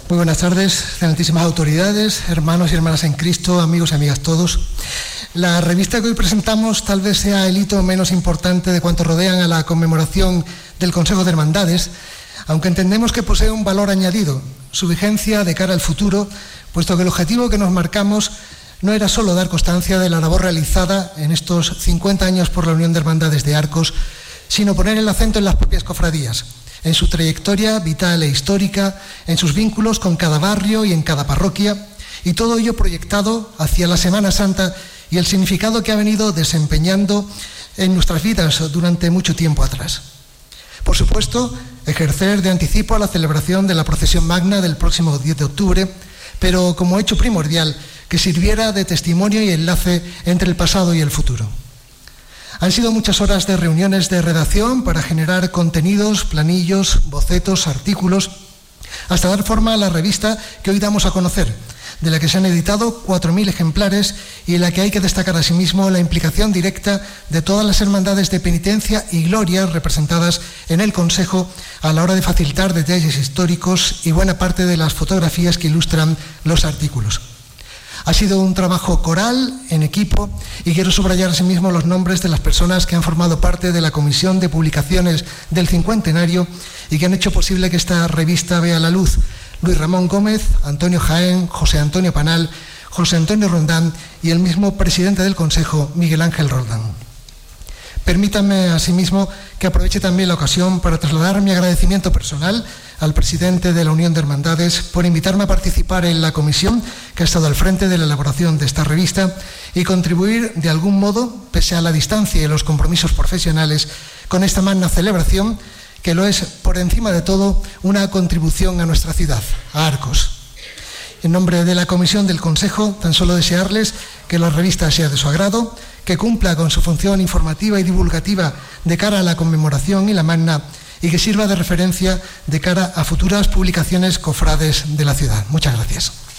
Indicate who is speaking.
Speaker 1: Muy buenas tardes, excelentísimas autoridades, hermanos y hermanas en Cristo, amigos y amigas todos. La revista que hoy presentamos tal vez sea el hito menos importante de cuanto rodean a la conmemoración del Consejo de Hermandades, aunque entendemos que posee un valor añadido, su vigencia de cara al futuro, puesto que el objetivo que nos marcamos no era solo dar constancia de la labor realizada en estos 50 años por la Unión de Hermandades de Arcos, sino poner el acento en las propias cofradías, en su trayectoria vital e histórica, en sus vínculos con cada barrio y en cada parroquia, y todo ello proyectado hacia la Semana Santa y el significado que ha venido desempeñando en nuestras vidas durante mucho tiempo atrás. Por supuesto, ejercer de anticipo a la celebración de la procesión magna del próximo 10 de octubre, pero como hecho primordial, que sirviera de testimonio y enlace entre el pasado y el futuro. Han sido muchas horas de reuniones de redacción para generar contenidos, planillos, bocetos, artículos, hasta dar forma a la revista que hoy damos a conocer, de la que se han editado 4.000 ejemplares y en la que hay que destacar asimismo la implicación directa de todas las hermandades de penitencia y gloria representadas en el Consejo a la hora de facilitar detalles históricos y buena parte de las fotografías que ilustran los artículos. Ha sido un trabajo coral, en equipo, y quiero subrayar asimismo los nombres de las personas que han formado parte de la Comisión de Publicaciones del Cincuentenario y que han hecho posible que esta revista vea la luz. Luis Ramón Gómez, Antonio Jaén, José Antonio Panal, José Antonio Rondán y el mismo presidente del Consejo, Miguel Ángel Roldán. Permítanme asimismo que aproveche también la ocasión para trasladar mi agradecimiento personal al presidente de la Unión de Hermandades por invitarme a participar en la comisión que ha estado al frente de la elaboración de esta revista y contribuir de algún modo, pese a la distancia y los compromisos profesionales, con esta magna celebración que lo es, por encima de todo, una contribución a nuestra ciudad, a Arcos. En nombre de la Comisión del Consejo, tan solo desearles que la revista sea de su agrado, que cumpla con su función informativa y divulgativa de cara a la conmemoración y la magna y que sirva de referencia de cara a futuras publicaciones cofrades de la ciudad. Muchas gracias.